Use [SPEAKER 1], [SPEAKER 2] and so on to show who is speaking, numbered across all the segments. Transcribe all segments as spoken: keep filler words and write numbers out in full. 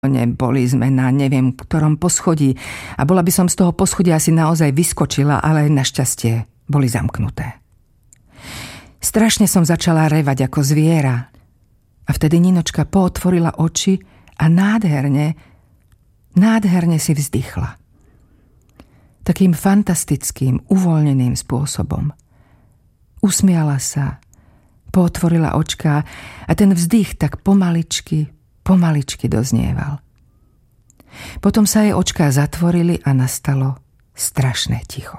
[SPEAKER 1] Boli sme na neviem ktorom poschodí a bola by som z toho poschodia asi naozaj vyskočila, ale našťastie boli zamknuté. Strašne som začala revať ako zviera a vtedy Ninočka pootvorila oči a nádherne, nádherne si vzdychla. Takým fantastickým, uvoľneným spôsobom. Usmiala sa, pootvorila očká a ten vzdych tak pomaličky, pomaličky doznieval. Potom sa jej očká zatvorili a nastalo strašné ticho.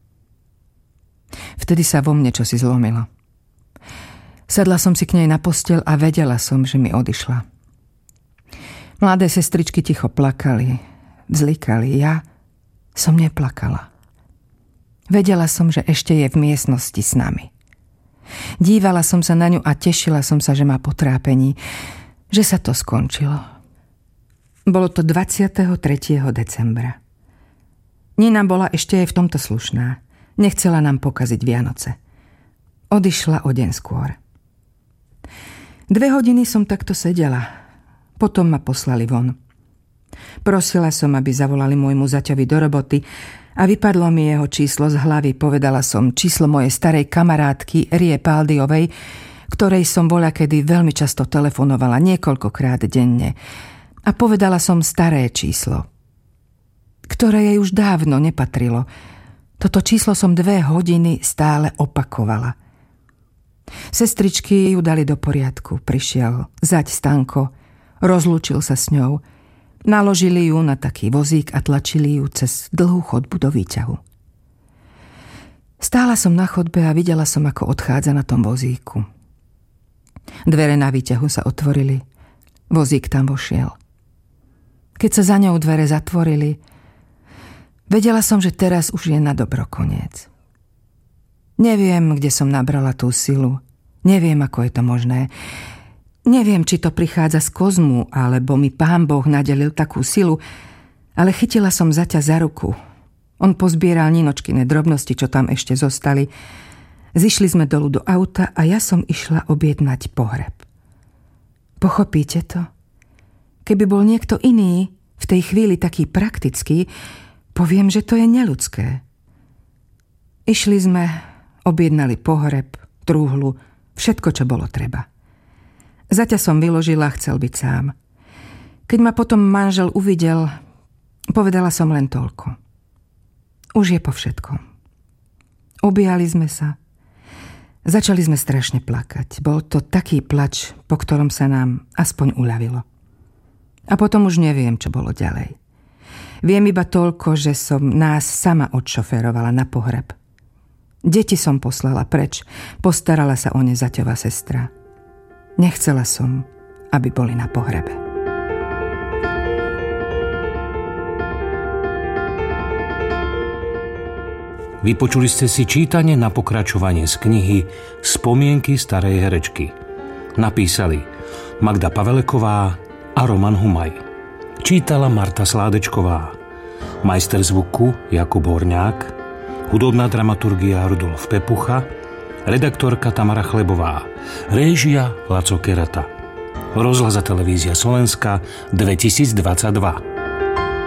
[SPEAKER 1] Vtedy sa vo mne čosi zlomilo. Sadla som si k nej na posteľ a vedela som, že mi odišla. Mladé sestričky ticho plakali, vzlikali. Ja som neplakala. Vedela som, že ešte je v miestnosti s nami. Dívala som sa na ňu a tešila som sa, že má potrápení, že sa to skončilo. Bolo to dvadsiateho tretieho decembra. Nina bola ešte aj v tomto slušná. Nechcela nám pokaziť Vianoce. Odišla o deň skôr. Dve hodiny som takto sedela. Potom ma poslali von. Prosila som, aby zavolali môjmu zaťovi do roboty a vypadlo mi jeho číslo z hlavy. Povedala som číslo mojej starej kamarátky Rie Paldiovej, ktorej som voľakedy veľmi často telefonovala niekoľkokrát denne. A povedala som staré číslo, ktoré jej už dávno nepatrilo. Toto číslo som dve hodiny stále opakovala. Sestričky ju dali do poriadku. Prišiel zať Stanko, rozlúčil sa s ňou, naložili ju na taký vozík a tlačili ju cez dlhú chodbu do výťahu. Stála som na chodbe a videla som, ako odchádza na tom vozíku. Dvere na výťahu sa otvorili. Vozík tam vošiel. Keď sa za ňou dvere zatvorili, vedela som, že teraz už je na dobro koniec. Neviem, kde som nabrala tú silu. Neviem, ako je to možné. Neviem, či to prichádza z kozmu, alebo mi Pán Boh nadelil takú silu, ale chytila som zaťa za ruku. On pozbieral Ninočkine drobnosti, čo tam ešte zostali. Zišli sme dolu do auta a ja som išla objednať pohreb. Pochopíte to? Keby bol niekto iný v tej chvíli taký praktický, poviem, že to je neľudské. Išli sme, objednali pohreb, trúhlu, všetko, čo bolo treba. Zaťa som vyložila, chcel byť sám. Keď ma potom manžel uvidel, povedala som len toľko. Už je po všetkom. Objali sme sa. Začali sme strašne plakať. Bol to taký plač, po ktorom sa nám aspoň uľavilo. A potom už neviem, čo bolo ďalej. Viem iba toľko, že som nás sama odšoférovala na pohreb. Deti som poslala preč. Postarala sa o ne zaťová sestra. Nechcela som, aby boli na pohrebe.
[SPEAKER 2] Vypočuli ste si čítanie na pokračovanie z knihy Spomienky starej herečky. Napísali Magda Paveleková a Roman Humaj. Čítala Marta Sládečková. Majster zvuku Jakub Horňák. Hudobná dramaturgia Rudolf Pepucha. Redaktorka Tamara Chlebová. Réžia Laco Kerata. Rozhlas a televízia Slovenska dvetisícdvadsaťdva.